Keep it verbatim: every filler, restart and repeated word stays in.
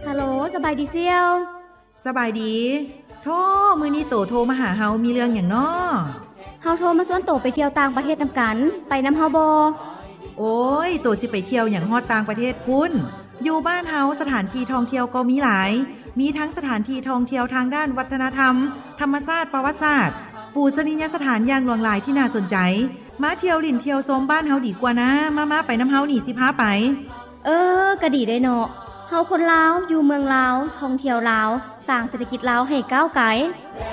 ฮัลโหลสบายดีเซียวสบายดีโทรมื้อนี้โตโทรมาหาเฮามีเรื่องหยังน้อเฮาโทรมาชวนโตไปเที่ยวต่างประเทศนำกันไปนำเฮาบ่โอ้ยโตสิไปเที่ยวหยังฮอดต่างประเทศพุ่นอยู่บ้านเฮาสถานที่ท่องเที่ยวก็มีหลายมีทั้งสถานที่ท่องเที่ยวทางด้านวัฒนธรรมธรรมชาติประวัติศาสตร์ปูชนียสถานอย่างหลวงหลายที่น่าสนใจมาเที่ยวลิ่นเที่ยวชมบ้านเฮาดีกว่านะมาๆไปนำเฮานี่สิพาไปเออก็ดีได้เนาะเฮาคนลาวอยู่เมืองลาวท่องเที่ยวลาวสร้างเศรษฐกิจลาวให้ก้าวไกล